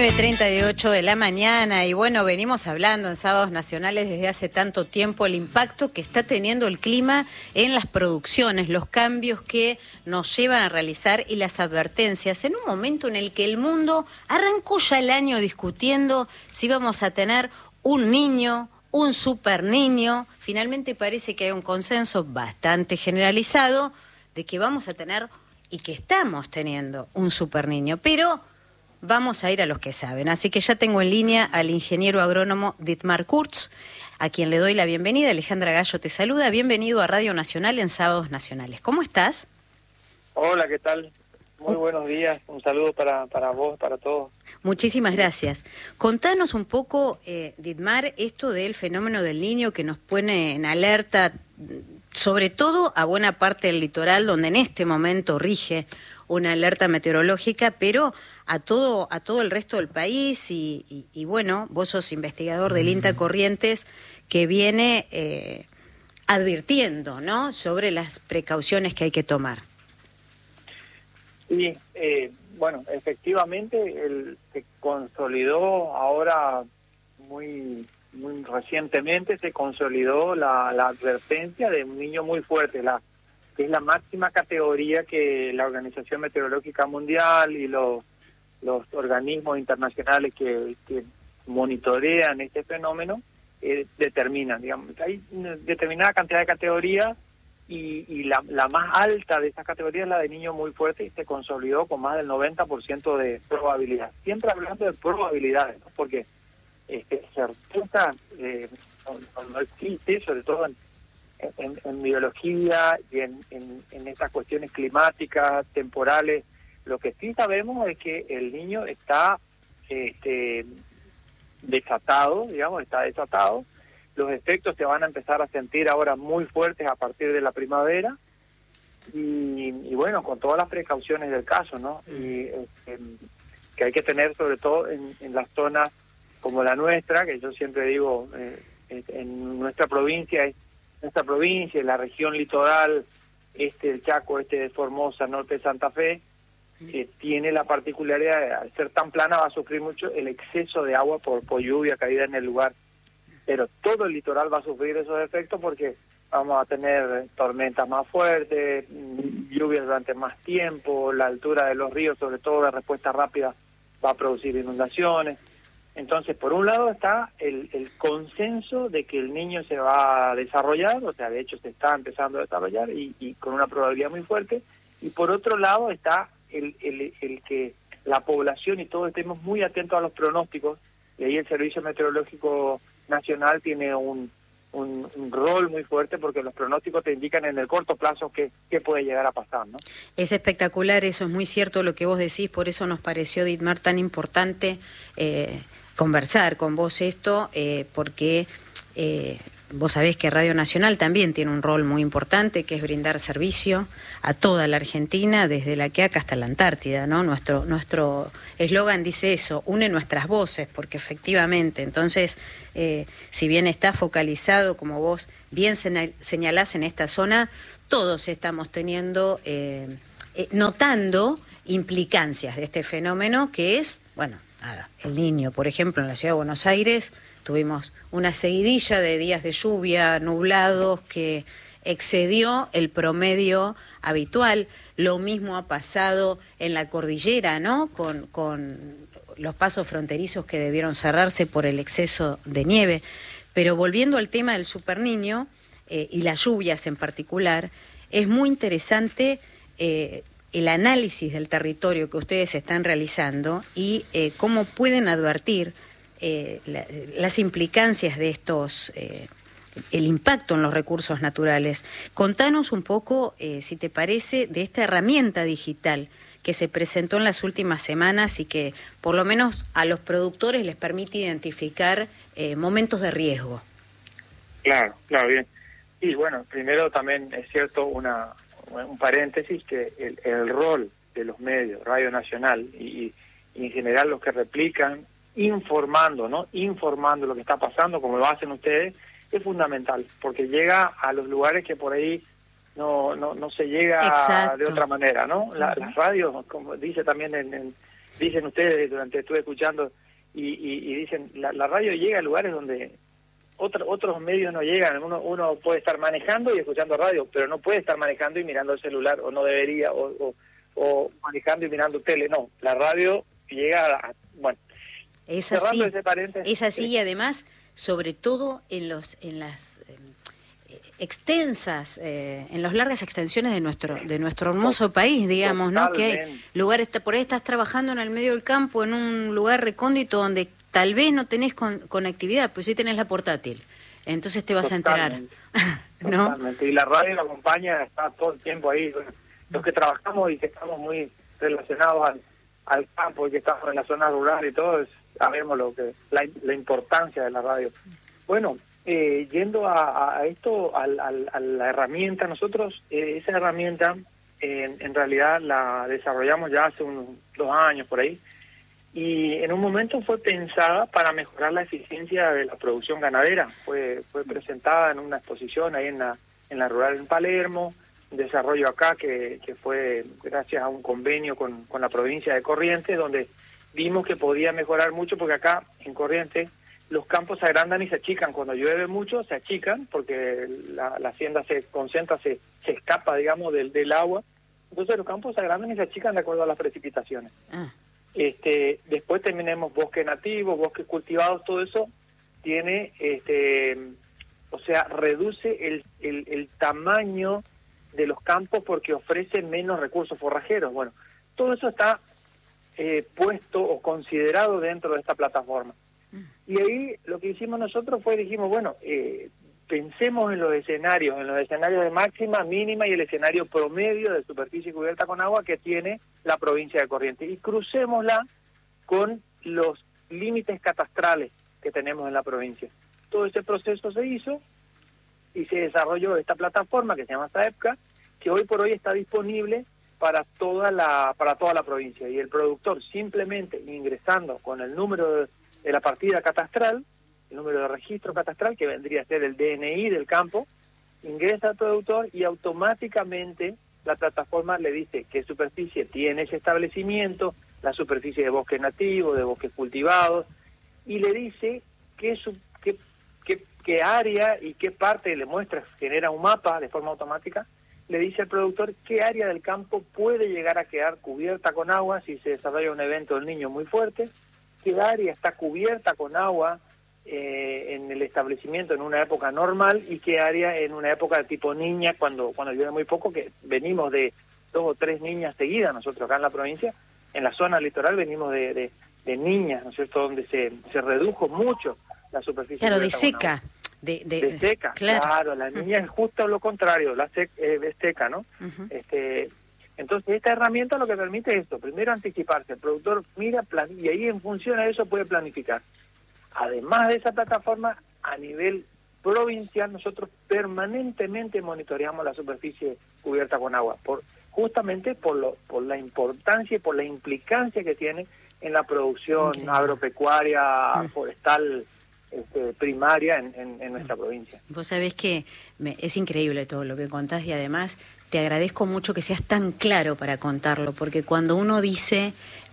9:38 de la mañana y bueno, venimos hablando en Sábados Nacionales desde hace tanto tiempo el impacto que está teniendo el clima en las producciones, los cambios que nos llevan a realizar y las advertencias en un momento en el que el mundo arrancó ya el año discutiendo si vamos a tener un niño, un super niño. Finalmente parece que hay un consenso bastante generalizado de que vamos a tener y que estamos teniendo un super niño, pero vamos a ir a los que saben. Así que ya tengo en línea al ingeniero agrónomo Dietmar Kurz, a quien le doy la bienvenida. Alejandra Gallo te saluda. Bienvenido a Radio Nacional en Sábados Nacionales. ¿Cómo estás? Hola, ¿qué tal? Muy buenos días. Un saludo para vos, para todos. Muchísimas gracias. Contanos un poco, Dietmar, esto del fenómeno del Niño que nos pone en alerta, sobre todo a buena parte del litoral, donde en este momento rige una alerta meteorológica, pero a todo el resto del país y bueno, vos sos investigador del INTA Corrientes que viene advirtiendo, ¿no?, sobre las precauciones que hay que tomar. Sí, bueno, efectivamente se consolidó ahora muy recientemente, se consolidó la advertencia de un niño muy fuerte, que es la máxima categoría que la Organización Meteorológica Mundial y los organismos internacionales que monitorean este fenómeno determinan. Digamos, hay una determinada cantidad de categorías y la más alta de esas categorías es la de niño muy fuerte y se consolidó con más del 90% de probabilidad. Siempre hablando de probabilidades, ¿no? Porque certeza no existe, sobre todo en biología y en estas cuestiones climáticas, temporales. Lo que sí sabemos es que el niño está desatado, digamos, está desatado. Los efectos se van a empezar a sentir ahora muy fuertes a partir de la primavera y bueno, con todas las precauciones del caso, ¿no? Y que hay que tener sobre todo en las zonas como la nuestra, que yo siempre digo, en nuestra provincia, la región litoral, del Chaco, de Formosa, norte de Santa Fe, que tiene la particularidad de, al ser tan plana, va a sufrir mucho el exceso de agua por lluvia caída en el lugar. Pero todo el litoral va a sufrir esos efectos porque vamos a tener tormentas más fuertes, lluvias durante más tiempo, la altura de los ríos, sobre todo de respuesta rápida, va a producir inundaciones. Entonces, por un lado está el consenso de que el niño se va a desarrollar, o sea, de hecho se está empezando a desarrollar y con una probabilidad muy fuerte, y por otro lado está el que la población y todos estemos muy atentos a los pronósticos, y ahí el Servicio Meteorológico Nacional tiene un rol muy fuerte porque los pronósticos te indican en el corto plazo qué puede llegar a pasar, ¿no? Es espectacular, eso es muy cierto lo que vos decís, por eso nos pareció, Dietmar, tan importante conversar con vos esto, porque vos sabés que Radio Nacional también tiene un rol muy importante, que es brindar servicio a toda la Argentina, desde la Quiaca hasta la Antártida, ¿no? Nuestro eslogan dice eso, une nuestras voces, porque efectivamente, entonces, si bien está focalizado, como vos bien señalás en esta zona, todos estamos teniendo, notando implicancias de este fenómeno que es, bueno, nada, el Niño, por ejemplo, en la ciudad de Buenos Aires, tuvimos una seguidilla de días de lluvia, nublados, que excedió el promedio habitual. Lo mismo ha pasado en la cordillera, ¿no?, con los pasos fronterizos que debieron cerrarse por el exceso de nieve. Pero volviendo al tema del superniño y las lluvias en particular, es muy interesante el análisis del territorio que ustedes están realizando y cómo pueden advertir las implicancias de estos, el impacto en los recursos naturales. Contanos un poco, si te parece, de esta herramienta digital que se presentó en las últimas semanas y que por lo menos a los productores les permite identificar momentos de riesgo. Claro, bien. Y bueno, primero también es cierto un paréntesis, que el rol de los medios, Radio Nacional y en general los que replican, informando lo que está pasando, como lo hacen ustedes, es fundamental, porque llega a los lugares que por ahí no se llega. Exacto. De otra manera, ¿no? Las radios, como dice también dicen ustedes, estuve escuchando, y dicen, la radio llega a lugares donde otros medios no llegan. Uno puede estar manejando y escuchando radio, pero no puede estar manejando y mirando el celular, o no debería, o manejando y mirando tele. No, la radio llega bueno. Es así, Ese paréntesis, es así, y además, sobre todo en las extensas, en las largas extensiones de nuestro hermoso país, digamos, ¿no? Que hay lugares, por ahí estás trabajando en el medio del campo, en un lugar recóndito donde tal vez no tenés conectividad, pues sí tenés la portátil, entonces te vas a enterar, ¿no? Totalmente. Y la radio la acompaña, está todo el tiempo ahí. Los que trabajamos y que estamos muy relacionados al campo y que estamos en la zona rural y todo, sabemos la importancia de la radio. Bueno, yendo a esto, a la herramienta, nosotros esa herramienta en realidad la desarrollamos ya hace unos 2 años por ahí, y en un momento fue pensada para mejorar la eficiencia de la producción ganadera. Fue presentada en una exposición ahí en la rural en Palermo, un desarrollo acá que fue gracias a un convenio con la provincia de Corrientes, donde vimos que podía mejorar mucho, porque acá en Corrientes los campos se agrandan y se achican. Cuando llueve mucho se achican porque la hacienda se concentra, se escapa, digamos, del agua. Entonces los campos se agrandan y se achican de acuerdo a las precipitaciones. Después tenemos bosque nativo, bosques cultivados, todo eso tiene, o sea, reduce el tamaño de los campos porque ofrece menos recursos forrajeros. Bueno, todo eso está puesto o considerado dentro de esta plataforma. Y ahí lo que hicimos nosotros dijimos, bueno, pensemos en los escenarios de máxima, mínima y el escenario promedio de superficie cubierta con agua que tiene la provincia de Corrientes, y crucémosla con los límites catastrales que tenemos en la provincia. Todo ese proceso se hizo y se desarrolló esta plataforma que se llama SAEPCA, que hoy por hoy está disponible para toda la provincia, y el productor simplemente ingresando con el número de la partida catastral, el número de registro catastral, que vendría a ser el DNI del campo, ingresa al productor y automáticamente la plataforma le dice qué superficie tiene ese establecimiento, la superficie de bosque nativo, de bosques cultivados, y le dice qué área y qué parte, le muestra, genera un mapa de forma automática, le dice al productor qué área del campo puede llegar a quedar cubierta con agua si se desarrolla un evento del Niño muy fuerte, qué área está cubierta con agua en el establecimiento en una época normal, y qué área en una época de tipo niña, cuando llueve muy poco, que venimos de 2 o 3 niñas seguidas nosotros acá en la provincia. En la zona litoral venimos de niñas, ¿no es cierto?, donde se redujo mucho la superficie. Claro, de seca. De seca, claro, la niña es justo lo contrario, es seca, ¿no? Entonces esta herramienta lo que permite es esto: primero anticiparse, el productor mira, y ahí en función a eso puede planificar. Además de esa plataforma, a nivel provincial nosotros permanentemente monitoreamos la superficie cubierta con agua, justamente por la importancia y por la implicancia que tiene en la producción agropecuaria, forestal, primaria en nuestra provincia. Vos sabés que es increíble todo lo que contás, y además te agradezco mucho que seas tan claro para contarlo, porque cuando uno dice,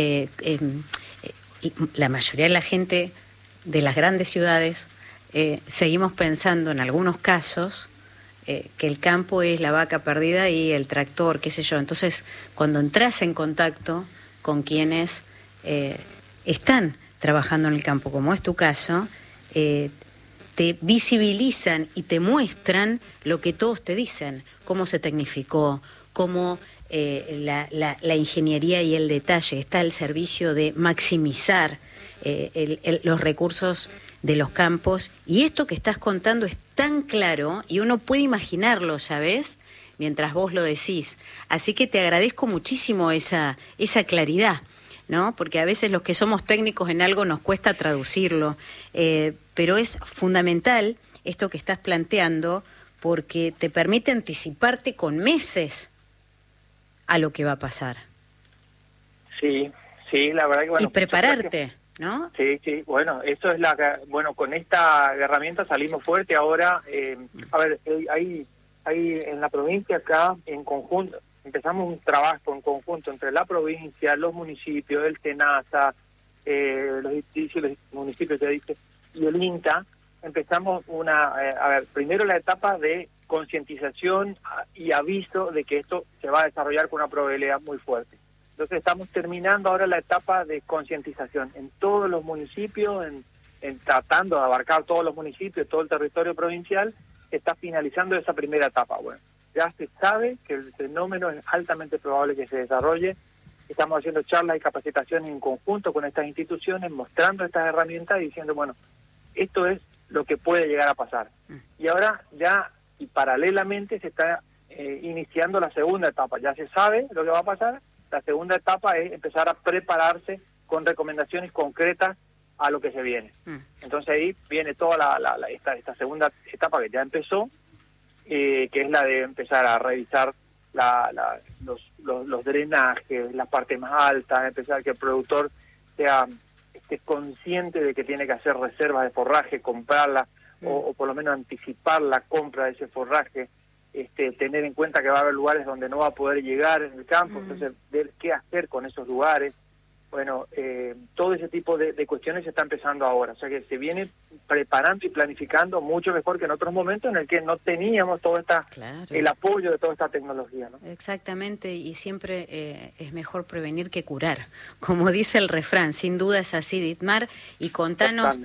la mayoría de la gente de las grandes ciudades, seguimos pensando en algunos casos que el campo es la vaca perdida y el tractor, qué sé yo. Entonces, cuando entras en contacto con quienes están trabajando en el campo, como es tu caso, te visibilizan y te muestran lo que todos te dicen, cómo se tecnificó, cómo la ingeniería y el detalle está al servicio de maximizar los recursos de los campos. Y esto que estás contando es tan claro y uno puede imaginarlo, ¿sabes?, mientras vos lo decís. Así que te agradezco muchísimo esa claridad, ¿no? Porque a veces los que somos técnicos en algo nos cuesta traducirlo, pero es fundamental esto que estás planteando, porque te permite anticiparte con meses a lo que va a pasar. Sí, la verdad que bueno. Y prepararte, ¿no? Sí, bueno, eso es con esta herramienta salimos fuerte ahora. A ver, hay en la provincia acá, en conjunto, empezamos un trabajo en conjunto entre la provincia, los municipios, el SENASA, los municipios y el INTA. Empezamos primero la etapa de concientización y aviso de que esto se va a desarrollar con una probabilidad muy fuerte. Entonces estamos terminando ahora la etapa de concientización en todos los municipios, en tratando de abarcar todos los municipios, todo el territorio provincial. Está finalizando esa primera etapa. Bueno, ya se sabe que el fenómeno es altamente probable que se desarrolle. Estamos haciendo charlas y capacitaciones en conjunto con estas instituciones, mostrando estas herramientas y diciendo, bueno, esto es lo que puede llegar a pasar. Y ahora ya, y paralelamente, se está iniciando la segunda etapa. Ya se sabe lo que va a pasar. La segunda etapa es empezar a prepararse con recomendaciones concretas a lo que se viene. Entonces ahí viene toda esta segunda etapa que ya empezó, que es la de empezar a revisar los drenajes, las partes más altas, empezar que el productor esté consciente de que tiene que hacer reservas de forraje, comprarla, o por lo menos anticipar la compra de ese forraje, tener en cuenta que va a haber lugares donde no va a poder llegar en el campo, entonces ver qué hacer con esos lugares. Bueno, todo ese tipo de cuestiones se está empezando ahora, o sea que se viene preparando y planificando mucho mejor que en otros momentos en el que no teníamos el apoyo de toda esta tecnología, ¿no? Exactamente, y siempre es mejor prevenir que curar, como dice el refrán. Sin duda es así, Dietmar, y contanos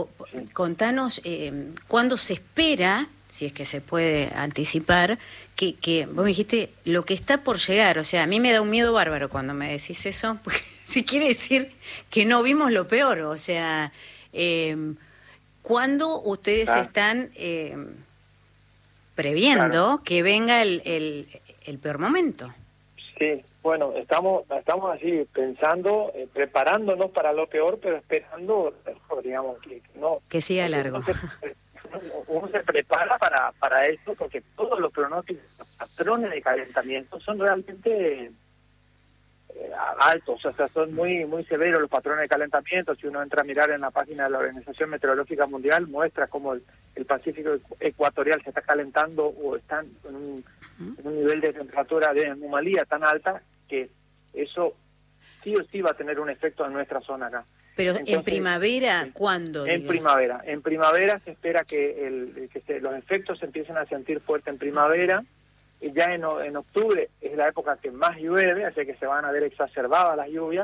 cuándo se espera, si es que se puede anticipar, que vos me dijiste lo que está por llegar. O sea, a mí me da un miedo bárbaro cuando me decís eso, porque si quiere decir que no vimos lo peor. O sea, ¿cuándo ustedes están previendo que venga el peor momento? Sí, bueno, estamos así pensando, preparándonos para lo peor, pero esperando, digamos, que siga largo. Uno se prepara para esto, porque todos los pronósticos, los patrones de calentamiento son realmente altos, o sea, son muy severos los patrones de calentamiento. Si uno entra a mirar en la página de la Organización Meteorológica Mundial, muestra cómo el Pacífico ecuatorial se está calentando o está en un nivel de temperatura de anomalía tan alta que eso sí o sí va a tener un efecto en nuestra zona acá. Pero entonces, ¿en primavera cuándo? En primavera se espera que los efectos se empiecen a sentir fuerte en primavera. Y ya en octubre es la época que más llueve, así que se van a ver exacerbadas las lluvias,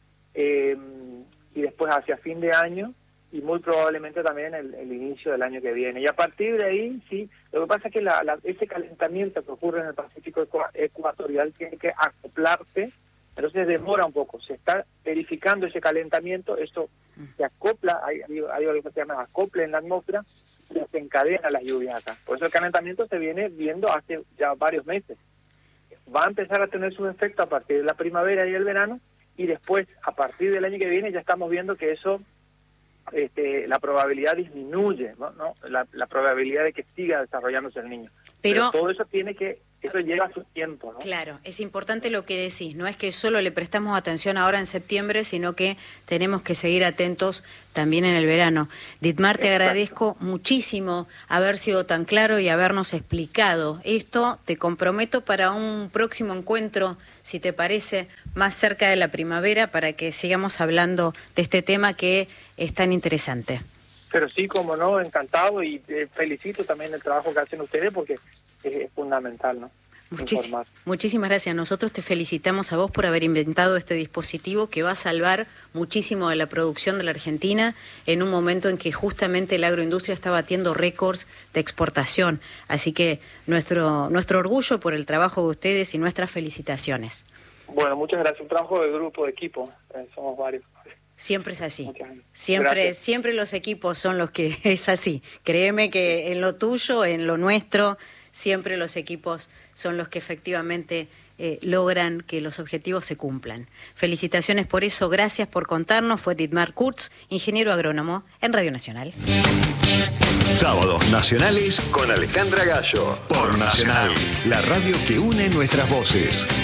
y después hacia fin de año y muy probablemente también el inicio del año que viene. Y a partir de ahí, sí, lo que pasa es que ese calentamiento que ocurre en el Pacífico ecuatorial tiene que acoplarse. Entonces demora un poco, se está verificando ese calentamiento, eso se acopla, hay algo que se llama acople en la atmósfera, y se encadena las lluvias acá. Por eso el calentamiento se viene viendo hace ya varios meses. Va a empezar a tener sus efectos a partir de la primavera y el verano, y después, a partir del año que viene, ya estamos viendo que eso, la probabilidad disminuye, ¿no? La probabilidad de que siga desarrollándose el niño. Pero todo eso eso lleva su tiempo, ¿no? Claro, es importante lo que decís, no es que solo le prestamos atención ahora en septiembre, sino que tenemos que seguir atentos también en el verano. Dietmar, te agradezco muchísimo haber sido tan claro y habernos explicado esto. Te comprometo para un próximo encuentro, si te parece, más cerca de la primavera, para que sigamos hablando de este tema que es tan interesante. Pero sí, como no, encantado, y felicito también el trabajo que hacen ustedes, porque es fundamental, ¿no? Muchísimas gracias. Nosotros te felicitamos a vos por haber inventado este dispositivo que va a salvar muchísimo de la producción de la Argentina en un momento en que justamente la agroindustria está batiendo récords de exportación. Así que nuestro orgullo por el trabajo de ustedes y nuestras felicitaciones. Bueno, muchas gracias. Un trabajo de grupo, de equipo. Somos varios. Siempre es así. Siempre los equipos son los que es así. Créeme que en lo tuyo, en lo nuestro, siempre los equipos son los que efectivamente logran que los objetivos se cumplan. Felicitaciones por eso, gracias por contarnos. Fue Dietmar Kurz, ingeniero agrónomo en Radio Nacional. Sábados nacionales con Alejandra Gallo, por Nacional, la radio que une nuestras voces.